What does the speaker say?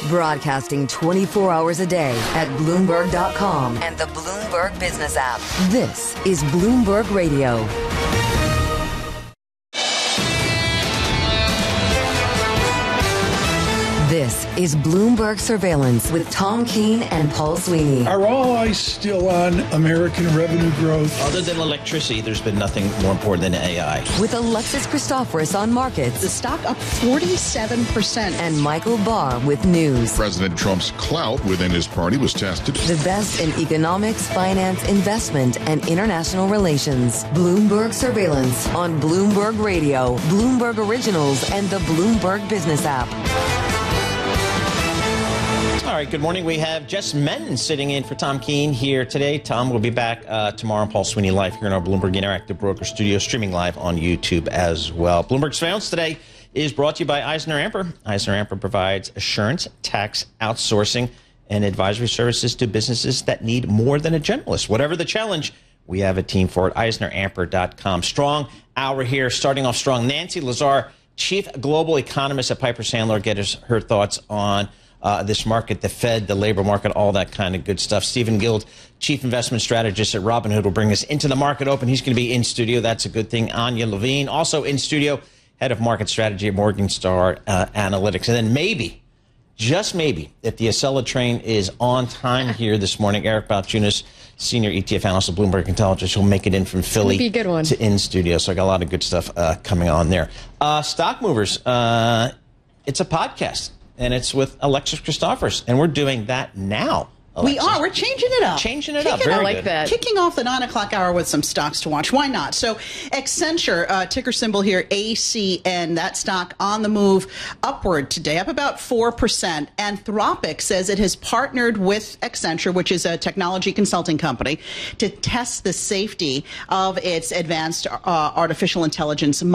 Broadcasting 24 hours a day at Bloomberg.com and the Bloomberg Business app. This is Bloomberg Radio. This is Bloomberg Surveillance with Tom Keene and Paul Sweeney. Are all eyes still on American revenue growth? Other than electricity, there's been nothing more important than AI. With Alexis Christoforous on markets. The stock up 47%. And Michael Barr with news. President Trump's clout within his party was tested. The best in economics, finance, investment, and international relations. Bloomberg Surveillance on Bloomberg Radio, Bloomberg Originals, and the Bloomberg Business app. All right, good morning. We have Jess Menton sitting in for Tom Keene here today. Tom will be back tomorrow on Paul Sweeney Live here in our Bloomberg Interactive Broker Studio, streaming live on YouTube as well. Bloomberg Surveillance today is brought to you by EisnerAmper. EisnerAmper provides assurance, tax, outsourcing, and advisory services to businesses that need more than a generalist. Whatever the challenge, we have a team for it. EisnerAmper.com. Strong hour here, starting off strong. Nancy Lazar, Chief Global Economist at Piper Sandler, gets her thoughts on this market, the Fed, the labor market, all that kind of good stuff. Stephen Guild, Chief Investment Strategist at Robinhood, will bring us into the market open. He's going to be in studio. That's a good thing. Anya Levine, also in studio, Head of Market Strategy at Morningstar Analytics. And then maybe, just maybe, if the Acela train is on time here this morning, Eric Balchunas, Senior ETF Analyst at Bloomberg Intelligence, will make it in from Philly to in studio. So I got a lot of good stuff coming on there. Stock Movers, it's a podcast. And it's with Alexis Christoforous. And we're doing that now. Alexis. We are. We're changing it up. Changing it up. Very I good. like that. Kicking off the 9 o'clock hour with some stocks to watch. Why not? So Accenture, ticker symbol here, ACN, that stock on the move upward today, up about 4%. Anthropic says it has partnered with Accenture, which is a technology consulting company, to test the safety of its advanced artificial intelligence